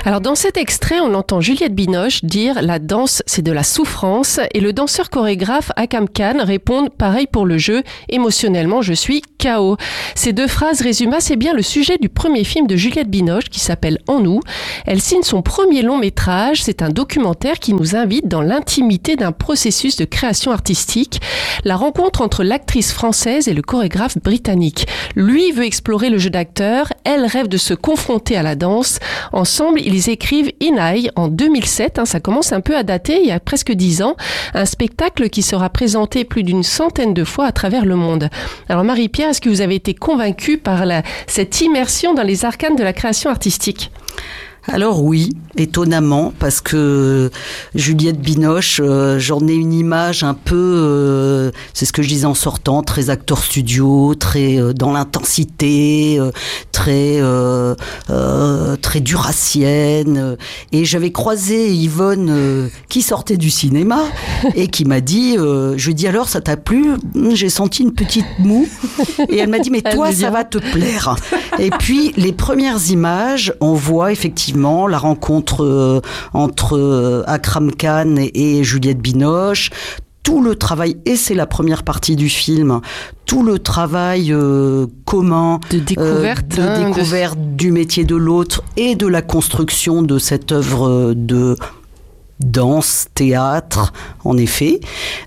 Alors dans cet extrait, on entend Juliette Binoche dire « La danse, c'est de la souffrance » et le danseur-chorégraphe Akram Khan répond « Pareil pour le jeu, émotionnellement, je suis KO ». Ces deux phrases résument assez bien le sujet du premier film de Juliette Binoche qui s'appelle « En nous ». Elle signe son premier long métrage. C'est un documentaire qui nous invite dans l'intimité d'un processus de création artistique. La rencontre entre l'actrice française et le chorégraphe britannique. Lui veut explorer le jeu d'acteur, elle rêve de se confronter à la danse. Ensemble, ils écrivent Inai en 2007, ça commence un peu à dater, il y a presque 10 ans, un spectacle qui sera présenté plus d'une centaine de fois à travers le monde. Alors Marie-Pierre, est-ce que vous avez été convaincue par cette immersion dans les arcanes de la création artistique ? Alors oui, étonnamment, parce que Juliette Binoche, j'en ai une image un peu, c'est ce que je disais en sortant, très acteur studio, très dans l'intensité, très duracienne. Et j'avais croisé Yvonne qui sortait du cinéma et qui m'a dit, je lui ai dit alors ça t'a plu ? J'ai senti une petite moue. Et elle m'a dit mais toi ça va te plaire. Et puis les premières images, on voit effectivement la rencontre entre Akram Khan et Juliette Binoche, tout le travail, et c'est la première partie du film, tout le travail commun de découverte, du métier de l'autre et de la construction de cette œuvre de danse, théâtre, en effet,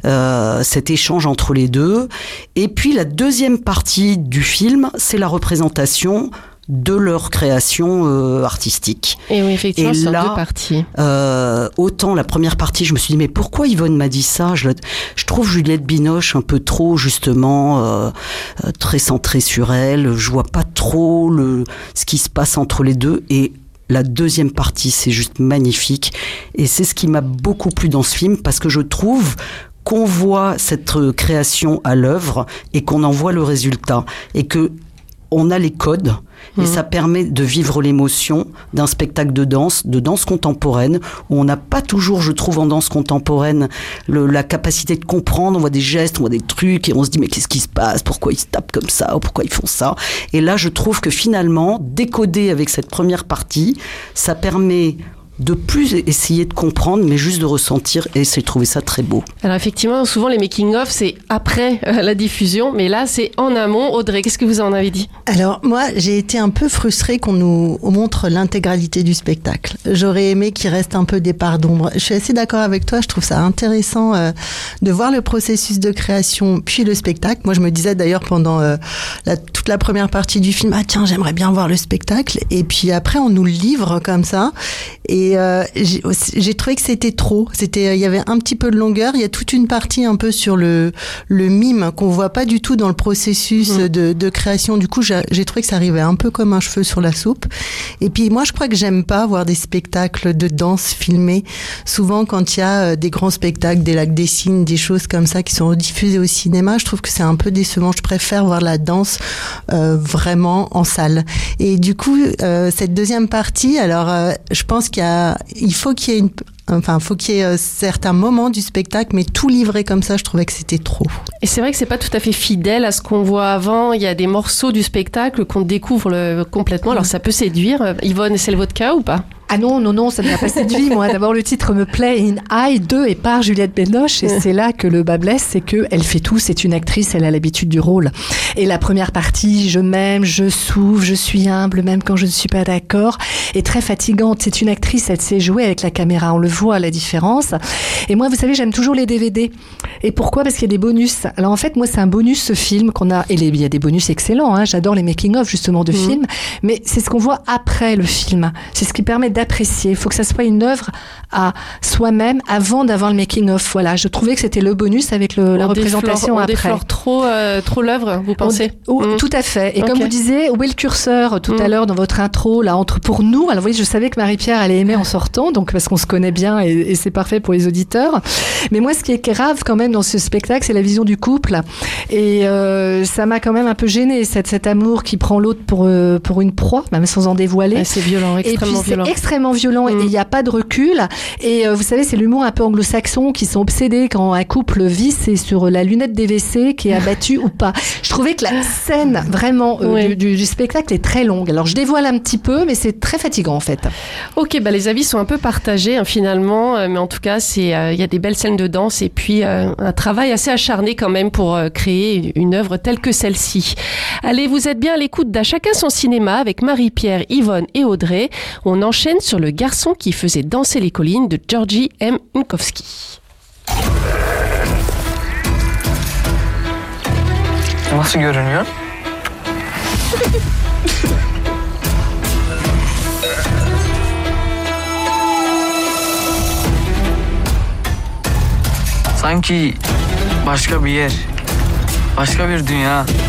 cet échange entre les deux. Et puis la deuxième partie du film, c'est la représentation de leur création artistique. Et oui, effectivement, c'est en deux parties. Autant la première partie, je me suis dit, mais pourquoi Yvonne m'a dit ça ? Je trouve Juliette Binoche un peu trop, justement, très centrée sur elle. Je vois pas trop ce qui se passe entre les deux. Et la deuxième partie, c'est juste magnifique. Et c'est ce qui m'a beaucoup plu dans ce film, parce que je trouve qu'on voit cette création à l'œuvre et qu'on en voit le résultat. Et que on a les codes, et ça permet de vivre l'émotion d'un spectacle de danse contemporaine, où on n'a pas toujours, je trouve, en danse contemporaine, la capacité de comprendre. On voit des gestes, on voit des trucs, et on se dit, mais qu'est-ce qui se passe ? Pourquoi ils se tapent comme ça ? Ou pourquoi ils font ça ? Et là, je trouve que finalement, décoder avec cette première partie, ça permet de plus essayer de comprendre, mais juste de ressentir, et j'ai trouvé ça très beau. Alors effectivement, souvent les making-of, c'est après la diffusion, mais là, c'est en amont. Audrey, qu'est-ce que vous en avez dit ? Alors moi, j'ai été un peu frustrée qu'on nous montre l'intégralité du spectacle. J'aurais aimé qu'il reste un peu des parts d'ombre. Je suis assez d'accord avec toi, je trouve ça intéressant de voir le processus de création, puis le spectacle. Moi, je me disais d'ailleurs pendant toute la première partie du film, ah tiens, j'aimerais bien voir le spectacle. Et puis après, on nous le livre comme ça. Et j'ai trouvé que c'était trop. Il y avait un petit peu de longueur. Il y a toute une partie un peu sur le mime qu'on voit pas du tout dans le processus de création. Du coup, j'ai trouvé que ça arrivait un peu comme un cheveu sur la soupe. Et puis moi, je crois que j'aime pas voir des spectacles de danse filmés. Souvent, quand il y a des grands spectacles, des Lacs des Cygnes, des choses comme ça qui sont rediffusées au cinéma, je trouve que c'est un peu décevant. Je préfère voir la danse vraiment en salle. Et du coup, cette deuxième partie, alors je pense il faut qu'il y ait certains moments du spectacle, mais tout livré comme ça, je trouvais que c'était trop. Et c'est vrai que c'est pas tout à fait fidèle à ce qu'on voit avant. Il y a des morceaux du spectacle qu'on découvre complètement. Alors ça peut séduire. Yvonne, c'est votre cas ou pas ? Ah non, ça ne m'a pas séduit, moi. D'abord, le titre me plaît, In I, et par Juliette Binoche. Et c'est là que le bas blesse, c'est qu'elle fait tout. C'est une actrice, elle a l'habitude du rôle. Et la première partie, je m'aime, je souffre, je suis humble, même quand je ne suis pas d'accord, est très fatigante. C'est une actrice, elle sait jouer avec la caméra. On le voit, la différence. Et moi, vous savez, j'aime toujours les DVD. Et pourquoi ? Parce qu'il y a des bonus. Alors en fait, moi, c'est un bonus, ce film qu'on a. Et il y a des bonus excellents, hein. J'adore les making-of, justement, de films. Mais c'est ce qu'on voit après le film. C'est ce qui permet d'apprécier. Il faut que ça soit une œuvre à soi-même avant d'avoir le making-of. Voilà, je trouvais que c'était le bonus avec la représentation après. On déflore trop l'œuvre, vous pensez ? Tout à fait. Et comme vous disiez, où est le curseur tout à l'heure dans votre intro, là, entre pour nous. Alors vous voyez, je savais que Marie-Pierre allait aimer en sortant, donc parce qu'on se connaît bien et c'est parfait pour les auditeurs. Mais moi, ce qui est grave quand même dans ce spectacle, c'est la vision du couple. Et ça m'a quand même un peu gênée, cet amour qui prend l'autre pour une proie, même sans en dévoiler. C'est violent, extrêmement violent. extrêmement violent et il n'y a pas de recul. Et vous savez, c'est l'humour un peu anglo-saxon qui sont obsédés quand un couple vit, c'est sur la lunette des WC qui est abattue ou pas. Je trouvais que la scène vraiment du spectacle est très longue. Alors je dévoile un petit peu, mais c'est très fatigant en fait. Ok, les avis sont un peu partagés finalement, mais en tout cas, il y a des belles scènes de danse et puis un travail assez acharné quand même pour créer une œuvre telle que celle-ci. Allez, vous êtes bien à l'écoute d'À chacun son cinéma avec Marie-Pierre, Yvonne et Audrey. On enchaîne sur Le garçon qui faisait danser les collines de Georgi M. Unkowski. Nasıl görünüyor? Sanki başka bir yer, başka bir dünya.